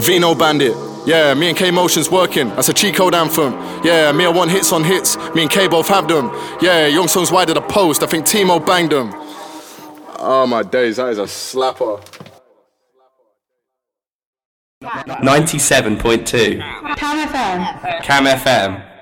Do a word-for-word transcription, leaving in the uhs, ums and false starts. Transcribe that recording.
Vino Bandit. Yeah, me and K Motion's working. That's a cheat code anthem. Yeah, me I want hits on hits. Me and K both have them. Yeah, Young Songs wide of the post. I think Timo banged them. Oh my days, that is a slapper. ninety-seven point two Cam F M. Cam F M.